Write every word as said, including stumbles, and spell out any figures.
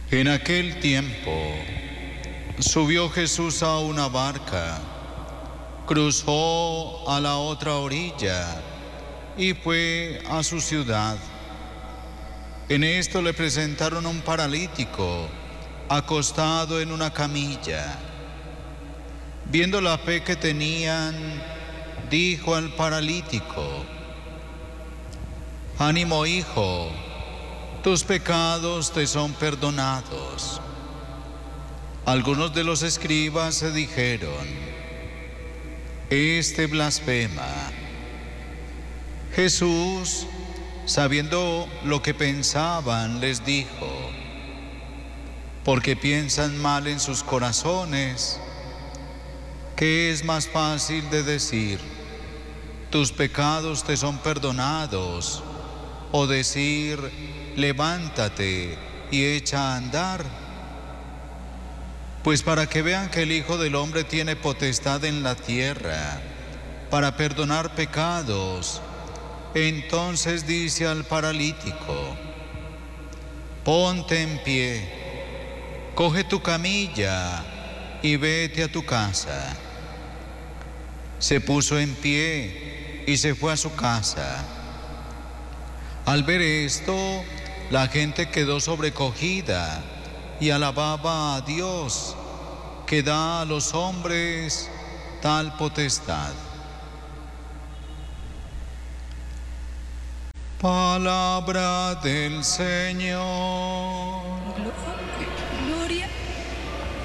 En aquel tiempo subió Jesús a una barca, cruzó a la otra orilla y fue a su ciudad. En esto le presentaron un paralítico acostado en una camilla. Viendo la fe que tenían, dijo al paralítico: «Ánimo, hijo, tus pecados te son perdonados». Algunos de los escribas se dijeron: «Este blasfema». Jesús, sabiendo lo que pensaban, les dijo: «¿Por qué piensan mal en sus corazones? ¿Qué es más fácil de decir: tus pecados te son perdonados, o decir: levántate y echa a andar? Pues para que vean que el Hijo del Hombre tiene potestad en la tierra para perdonar pecados, entonces dice al paralítico: ponte en pie, coge tu camilla y vete a tu casa. Se puso en pie y se fue a su casa. Al ver esto, la gente quedó sobrecogida y alababa a Dios, que da a los hombres tal potestad. Palabra del Señor.